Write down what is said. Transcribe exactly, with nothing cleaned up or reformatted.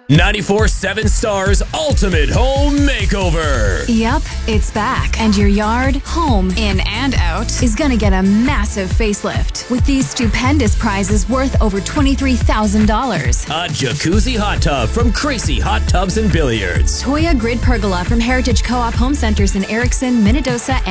ninety-four seven Stars Ultimate Home Makeover. Yep, it's back. And your yard, home, in and out, is gonna get a massive facelift with these stupendous prizes worth over twenty-three thousand dollars. A jacuzzi hot tub from Crazy Hot Tubs and Billiards. Toya Grid Pergola from Heritage Co-op Home Centers in Erickson, Minnedosa,